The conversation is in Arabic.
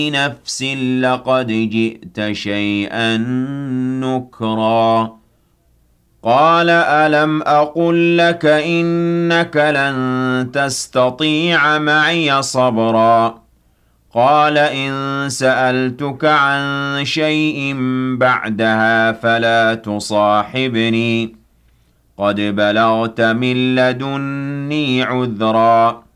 نفس لقد جئت شيئا نكرا قال ألم أقل لك إنك لن تستطيع معي صبرا قال إن سألتك عن شيء بعدها فلا تصاحبني قد بلغت من لدني عذرا